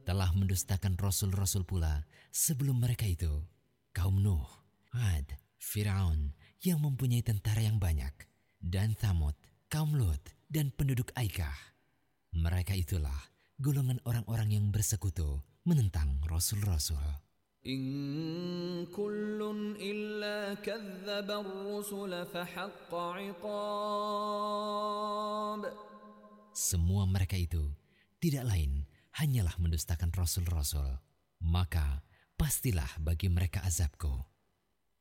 telah mendustakan rasul-rasul pula sebelum mereka itu, kaum Nuh, Ad, Fir'aun yang mempunyai tentara yang banyak, dan Thamud, kaum Lut, dan penduduk Aikah. Mereka itulah golongan orang-orang yang bersekutu menentang rasul-rasul. إن كل إلا كذب الرسل فحق عقاب. Semua mereka itu tidak lain hanyalah mendustakan rasul-rasul, maka pastilah bagi mereka azabku.